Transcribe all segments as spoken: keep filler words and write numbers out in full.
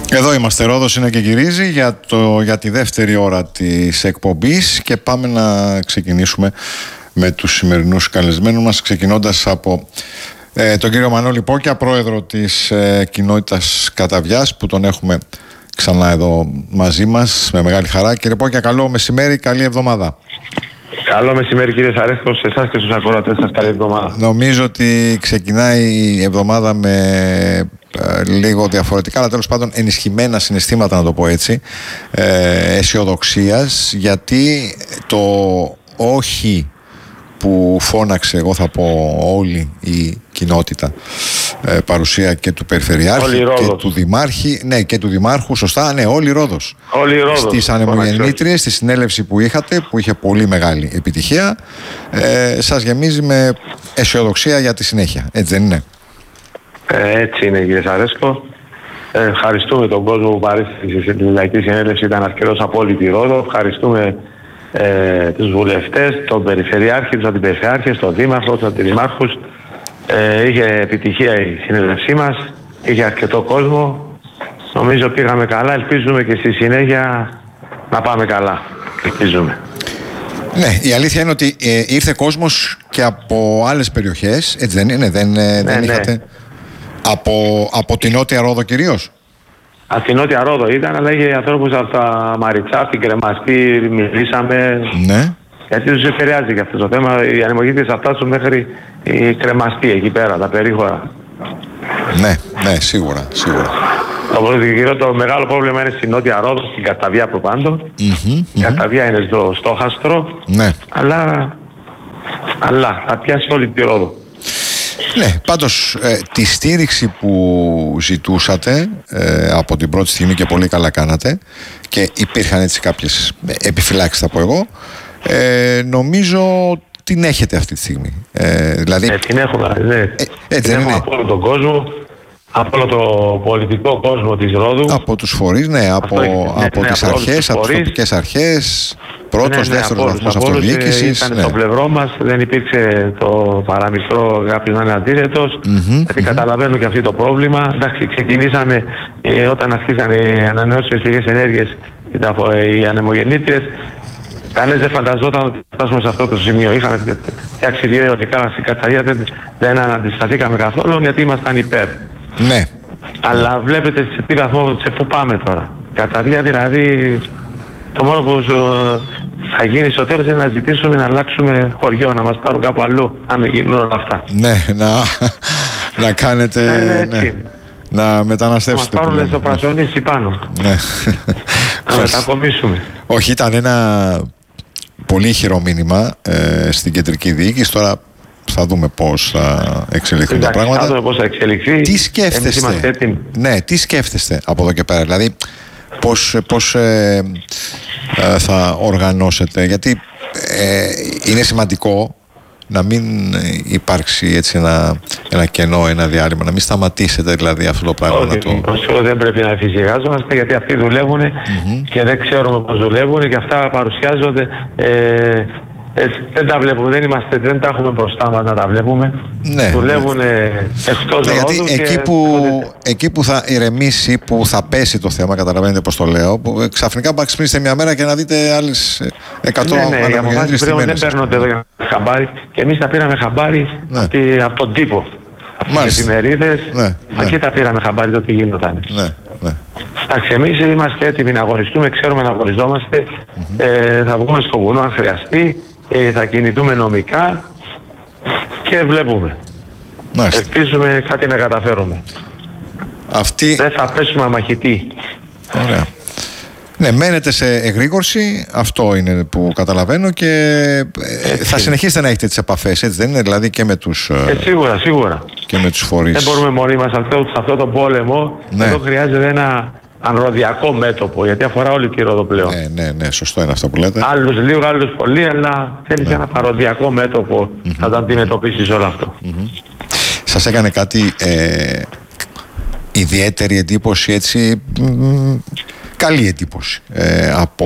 Εδώ είμαστε, Ρόδος είναι και γυρίζει για, το, για τη δεύτερη ώρα της εκπομπής και πάμε να ξεκινήσουμε με τους σημερινούς καλεσμένους μας, ξεκινώντας από ε, τον κύριο Μανώλη Πόκια, πρόεδρο της ε, κοινότητας Καταβιάς, που τον έχουμε ξανά εδώ μαζί μας με μεγάλη χαρά. Κύριε Πόκια, καλό μεσημέρι, καλή εβδομάδα. Καλό μεσημέρι κύριε Σαρέσκο, σε εσάς και στους ακροατές σας, καλή εβδομάδα. Νομίζω ότι ξεκινάει η εβδομάδα με ε, λίγο διαφορετικά, αλλά τέλος πάντων ενισχυμένα συναισθήματα, να το πω έτσι, ε, αισιοδοξίας, γιατί το όχι που φώναξε, εγώ θα πω, όλη η κοινότητα, ε, παρουσία και του Περιφερειάρχη και του Δημάρχη, ναι, και του Δημάρχου, σωστά, ναι, όλη η Ρόδος. Όλη η Ρόδος. Στις ανεμογεννήτριες, στη συνέλευση που είχατε, που είχε πολύ μεγάλη επιτυχία, ε, σας γεμίζει με αισιοδοξία για τη συνέχεια, έτσι δεν είναι? Ε, έτσι είναι κύριε Σαρέσκο. Ε, ευχαριστούμε τον κόσμο που παρέστησε στην Λαϊκή Συνέλευση, ήταν αρκετός από όλη τη Ρόδο. Ευχαριστούμε ε, τους βουλευτές, τον Περιφερειάρχη, τους Αντιπεριφερειάρχες, τον Δήμαρχο, τους Αντιδημάρχους. Ε, είχε επιτυχία η συνέλευσή μας, είχε αρκετό κόσμο. Νομίζω πήγαμε καλά, ελπίζουμε και στη συνέχεια να πάμε καλά. Ελπίζουμε. Ναι, η αλήθεια είναι ότι ε, ήρθε κόσμος και από άλλες περιοχές, έτσι δεν είναι? Δεν, ε, ναι, δεν ναι. είχατε από, από την Νότια Ρόδο κυρίως? Από την Νότια Ρόδο ήταν, αλλά είχε ανθρώπους από τα Μαριτσά, από την Κρεμαστή, μιλήσαμε. Ναι. Γιατί τους επηρεάζει και αυτό το θέμα. Οι ανεμογεννήτριες θα φτάσουν μέχρι η Κρεμαστή, εκεί πέρα, τα περίχωρα. Ναι, ναι, σίγουρα, σίγουρα. Το, το μεγάλο πρόβλημα είναι στην Νότια Ρόδο, στην Καταβιά προπάντων. Mm-hmm, η Καταβιά mm-hmm. είναι στο στόχαστρο, ναι. αλλά, αλλά θα πιάσει όλη τη Ρόδο. Ναι, πάντως ε, τη στήριξη που ζητούσατε ε, από την πρώτη στιγμή, και πολύ καλά κάνατε, και υπήρχαν έτσι κάποιες επιφυλάξεις, θα πω εγώ, ε, νομίζω την έχετε αυτή τη στιγμή. Ε, δηλαδή, ε, την έχουμε, ναι. Ε, έτσι την έχουμε από όλο τον κόσμο, από όλο το πολιτικό κόσμο της Ρόδου. Από τους φορείς, ναι, από, ναι, από ναι, τις από αρχές, από τις τοπικές αρχές, πρώτος, ναι, ναι, δεύτερος βαθμός αυτοδιοίκησης. Ήταν ναι. στο πλευρό μας, δεν υπήρξε το παραμικρό κάποιος να είναι αντίθετος, mm-hmm, γιατί mm-hmm. καταλαβαίνω και αυτό το πρόβλημα. Εντάξει, ξεκινήσαμε ε, όταν αρχίσαν οι ανανεώσιμες πηγές ενέργειας, οι ανεμογεννήτριες. Κανένας δεν φανταζόταν ότι θα φτάσουμε σε αυτό το σημείο. Είχαμε φτιάξει δύο αιωλικά στην Κατσαρία, δεν, δεν αντισταθήκαμε καθόλου γιατί ήμασταν υπέρ. Ναι. Αλλά βλέπετε σε τι βαθμό, σε πού πάμε τώρα. Κατσαρία δηλαδή, το μόνο που θα γίνει στο τέλος είναι να ζητήσουμε να αλλάξουμε χωριό, να μας πάρουν κάπου αλλού, αν γίνουν όλα αυτά. Ναι, να, να κάνετε... Ναι, ναι, να μεταναστεύσετε. Να μας πάρουν στο Πρασονίσι πάνω. Ναι. Να μετακομίσουμε. Όχι, ήταν ένα πολύ χειρό μήνυμα ε, στην κεντρική διοίκηση. Τώρα θα δούμε πώς θα εξελιχθούν Εντάξει, τα πράγματα. Θα δούμε πώς θα εξελιχθεί. Τι σκέφτεστε? Ναι, τι σκέφτεστε από εδώ και πέρα? Δηλαδή, πώς, πώς ε, ε, θα οργανώσετε? Γιατί ε, είναι σημαντικό να μην υπάρξει έτσι ένα, ένα κενό, ένα διάλειμμα, να μην σταματήσετε δηλαδή αυτό το πράγμα. Όχι, το... το... δεν πρέπει να εφησυχάζομαστε, γιατί αυτοί δουλεύουν mm-hmm. και δεν ξέρουμε πώς δουλεύουν και αυτά παρουσιάζονται, ε, ε, δεν τα βλέπουμε, δεν, είμαστε, δεν τα έχουμε μπροστά μας να τα βλέπουμε. Ναι, δουλεύουν ναι. εκτός ναι, γιατί ρόδου εκεί, και... που, εκεί που θα ηρεμήσει, που θα πέσει το θέμα, καταλαβαίνετε πώς το λέω, που ξαφνικά θα ξυπνήσετε μια μέρα και να δείτε άλλες εκατό ναι, ναι, ανεμογεννήτριες στημένες. Δεν παίρνονται εδώ για χαμπάρι και εμείς τα πήραμε χαμπάρι ναι. από, από τον τύπο. Από τις εφημερίδες, ναι, ναι. εκεί τα πήραμε χαμπάρι το τι γινόταν. Ναι, ναι. Εντάξει, εμείς είμαστε έτοιμοι να αγωνιστούμε, ξέρουμε να αγωνιζόμαστε, mm-hmm. ε, θα βγούμε στο βουνό αν χρειαστεί, ε, θα κινηθούμε νομικά και βλέπουμε. Μάλιστα. Ελπίζουμε κάτι να καταφέρουμε. Αυτή... Δεν θα πέσουμε αμαχητοί. Ωραία. Ναι, μένετε σε εγρήγορση, αυτό είναι που καταλαβαίνω, και έτσι. Θα συνεχίσετε να έχετε τις επαφές, έτσι δεν είναι? Δηλαδή και με τους... Ε, σίγουρα, σίγουρα. Και με τους φορείς. Δεν μπορούμε μόνοι μας σε αυτό, αυτό το πόλεμο. Ναι. Εδώ χρειάζεται ένα ανροδιακό μέτωπο, γιατί αφορά όλη τη Ρόδο πλέον. Ναι, ναι, ναι, σωστό είναι αυτό που λέτε. Άλλους λίγο, άλλους πολύ, αλλά θέλει ναι. ένα παροδιακό μέτωπο mm-hmm. να τα αντιμετωπίσεις όλο αυτό. Mm-hmm. Σας έκανε κάτι ε, ιδιαίτερη εντύπωση, έτσι... Μ, καλή εντύπωση ε, από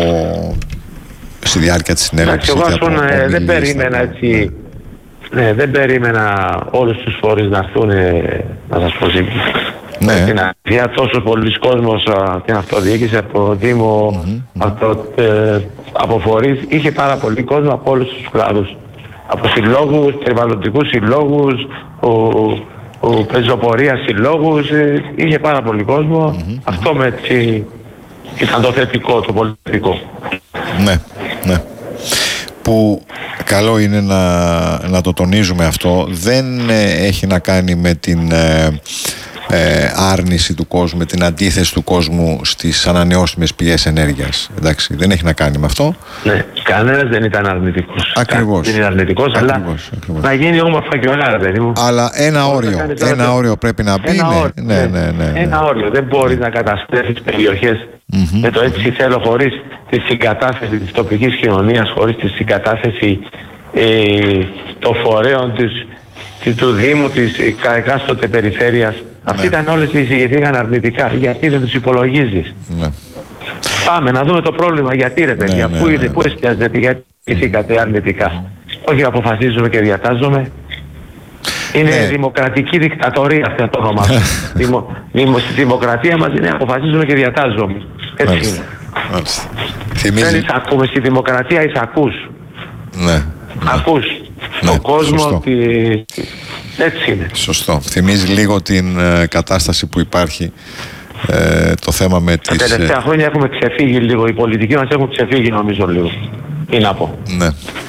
στη διάρκεια της συνέλευσης? Εγώ ας πούμε ε, δεν περίμενα έτσι, ναι, δεν περίμενα όλους τους φορείς να έρθουν, ε, να σας πω, Ναι. Στην Αθήνα τόσο πολλοί κόσμος από την αυτοδιοίκηση, από το Δήμο, mm-hmm. από, το, ε, από φορείς. Είχε πάρα πολύ κόσμο από όλους τους κλάδους. Από συλλόγους, περιβαλλοντικούς συλλόγους, ο, ο πεζοπορίας συλλόγους. Ε, είχε πάρα πολύ κόσμο. Mm-hmm. Αυτό με έτσι ήταν το θετικό, το πολύ θετικό. Ναι, ναι. Που καλό είναι να, να το τονίζουμε αυτό. Δεν ε, έχει να κάνει με την ε, ε, άρνηση του κόσμου, με την αντίθεση του κόσμου στις ανανεώσιμες πηγές ενέργειας. Εντάξει, δεν έχει να κάνει με αυτό. Ναι, κανένας δεν ήταν αρνητικός. Ακριβώς. Δεν είναι αρνητικός, ακριβώς, αλλά ακριβώς. να γίνει όμορφα και ωραία, παιδί μου. Αλλά ένα όριο, ένα όριο πρέπει να μπει. Ένα ναι, όριο, ναι, ναι, ναι, ναι. Ένα όριο. Δεν μπορείς να καταστρέφεις περιοχές mm-hmm. με το έτσι θέλω, χωρίς τη συγκατάθεση της τοπικής κοινωνίας, χωρίς τη συγκατάθεση ε, των φορέων της, του Δήμου, της εκάστοτε περιφέρειας. Ναι. Αυτοί ήταν όλες οι εισηγηθήκαν αρνητικά. Γιατί δεν τους υπολογίζεις. Ναι. Πάμε να δούμε το πρόβλημα. Γιατί ρε παιδιά, ναι, πού, ναι, ναι. πού εστιάζετε, γιατί εισηγηθήκατε αρνητικά. Όχι αποφασίζουμε και διατάζουμε. Είναι ναι. δημοκρατική δικτατορία αυτή το όνομα. Δημο, δημο, στη δημοκρατία μας είναι αποφασίζουμε και διατάζουμε. Έτσι Μάλιστα. είναι. Μάλιστα. Δεν εισακούμε στη δημοκρατία, εισακούς. Ναι. ναι. Ακούς. Ναι, ο κόσμος τη... έτσι είναι. Σωστό. Θυμίζει λίγο την ε, κατάσταση που υπάρχει ε, το θέμα με τις... Τα τελευταία χρόνια έχουμε ξεφύγει λίγο. Οι πολιτικοί μας έχουν ξεφύγει νομίζω λίγο. Τι να πω. Ναι.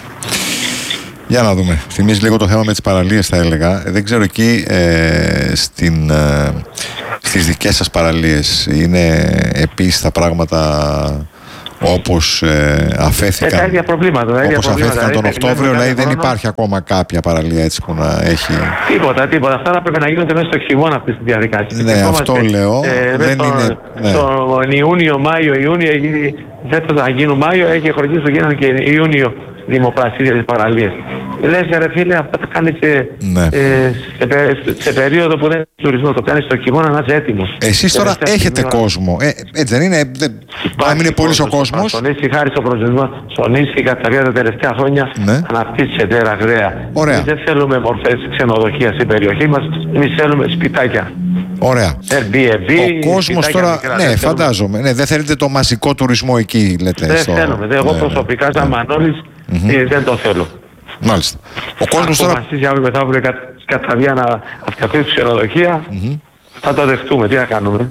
Για να δούμε. Θυμίζει λίγο το θέμα με τις παραλίες θα έλεγα. Δεν ξέρω εκεί ε, στην, ε, στις δικές σας παραλίες είναι επίσης τα πράγματα... όπως ε, αφέθηκαν, ε, τα ίδια προβλήματα, τα ίδια όπως προβλήματα, αφέθηκαν τον Οκτώβριο, δηλαδή δεν χρόνο. υπάρχει ακόμα κάποια παραλία έτσι που να έχει... Τίποτα, τίποτα. Αυτά θα πρέπει να γίνονται μέσα στο χειμώνα αυτή τη διαδικασία. Ναι, αυτό λέω. Ε, δεν τον, είναι... Ναι. Τον Ιούνιο, Μάιο, Ιούνιο, δεν θα γίνουν Μάιο, έχει χρονίσει που γίνανε και Ιούνιο δημοπρασίες για τις παραλίες. Λες ρε φίλε, αυτά τα κάνεις σε, ναι. ε, σε, σε περίοδο που δεν είναι τουρισμό, το κάνεις στο χειμώνα να είσαι έτοιμος. Εσείς τώρα έχετε χειμώνα. κόσμο, ε, έτσι δεν είναι, δεν είναι πολύς ο κόσμος. Στον Ίσι, χάρη στον προσδιορισμό, στον Ίσι κατά τα τελευταία χρόνια ναι. αναπτύσσεται ραγδαία. Ωραία. Εμείς δεν θέλουμε μορφές ξενοδοχεία στην περιοχή μας, εμείς θέλουμε σπιτάκια. Ωραία. Airbnb, ο κόσμος τώρα, μικρά, ναι, φαντάζομαι, ναι, δεν θέλετε το μαζικό τουρισμό εκεί, λέτε. Δεν στο... θέλουμε, ναι, εγώ ναι, προσωπικά σαν ναι. Μανώλης mm-hmm. δεν το θέλω. Μάλιστα. Ο κόσμος τώρα... Αν αποφασίσει αύριο μεθαύριο κατά βία να φτιαχτεί ξενοδοχεία, mm-hmm. θα το δεχτούμε. Τι να κάνουμε.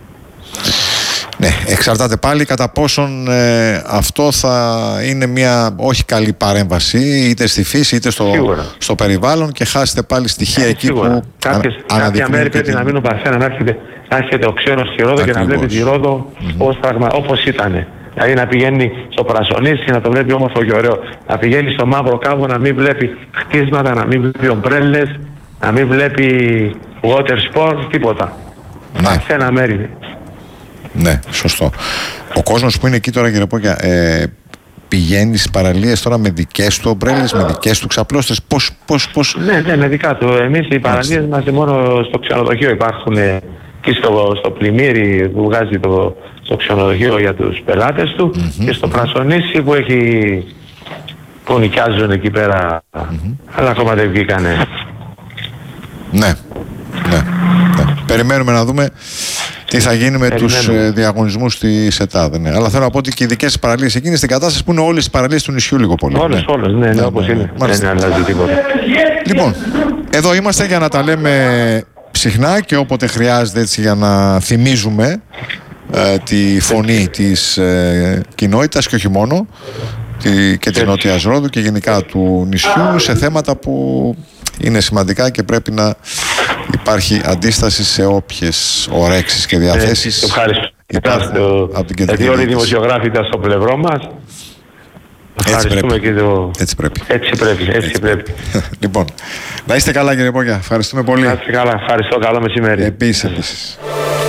Ναι, εξαρτάται πάλι κατά πόσον ε, αυτό θα είναι μια όχι καλή παρέμβαση είτε στη φύση είτε στο, στο περιβάλλον και χάσετε πάλι στοιχεία ε, εκεί σίγουρα. Που Κάποιες, κάποια μέρη πρέπει την... να μείνουν παρθένα, να έρχεται, να έρχεται ο ξένος στη Ρόδο Ακριβώς. Και να βλέπει τη Ρόδο mm-hmm. όπως ήταν. Δηλαδή να πηγαίνει στο Πρασονίσι, να το βλέπει όμορφο και ωραίο. Να πηγαίνει στο Μαύρο Κάβο, να μην βλέπει χτίσματα, να μην βλέπει ομπρέλες, να μην βλέπει water sport, τίποτα. Ναι. Σε ένα μέρη. Ναι, σωστό. Ο κόσμος που είναι εκεί τώρα, κύριε Πόκια, ε, πηγαίνει στις παραλίες τώρα με δικές του ομπρέλες, με δικές του ξαπλώστρες. Πώς, πώς, πώς... Ναι, ναι, με δικά του. Εμείς οι παραλίες μας μόνο στο ξενοδοχείο υπάρχουν και στο, στο πλημμύρι που βγάζει το, το ξενοδοχείο για τους πελάτες του mm-hmm, και στο mm-hmm. Πρασονίσι που έχει που νοικιάζουν εκεί πέρα mm-hmm. αλλά ακόμα δεν βγήκανε. Ναι, ναι, ναι. Περιμένουμε να δούμε τι θα γίνει με τους ε, διαγωνισμούς της ΕΤΑΔ. Ναι. Αλλά θέλω να πω ότι και οι δικές παραλίες εκεί είναι στην κατάσταση που είναι όλες οι παραλίες του νησιού λίγο πολύ. Όλες, ναι. όλες, ναι, ναι, ναι, όπως ναι, είναι. Δεν αλλάζει τίποτα. Λοιπόν, εδώ είμαστε για να τα λέμε συχνά και όποτε χρειάζεται έτσι για να θυμίζουμε ε, τη φωνή της ε, κοινότητας και όχι μόνο τη, και της Νότιας Ρόδου και γενικά του νησιού σε θέματα που είναι σημαντικά και πρέπει να υπάρχει αντίσταση σε όποιες ορέξεις και διαθέσεις. Ευχαριστώ. Από την κεντρική. Γιατί όλοι οι δημοσιογράφοι ήταν στο πλευρό μας. Έτσι πρέπει. Και το... έτσι πρέπει. Έτσι πρέπει. Έτσι έτσι πρέπει. Λοιπόν, να είστε καλά κύριε Πόκια. Ευχαριστούμε πολύ. Να είστε καλά. Ευχαριστώ. Καλό μεσημέρι. Επίσης, επίσης.